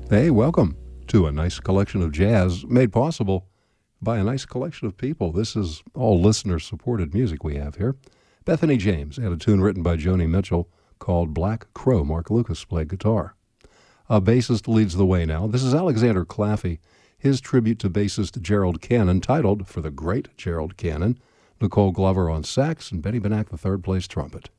Hey, welcome to a nice collection of jazz made possible by a nice collection of people. This is all listener-supported music we have here. Bethany James had a tune written by Joni Mitchell called Black Crow. Mark Lucas played guitar. A bassist leads the way now. This is Alexander Claffey, his tribute to bassist Gerald Cannon, titled For the Great Gerald Cannon. Nicole Glover on sax and Benny Benack, the third-place trumpet.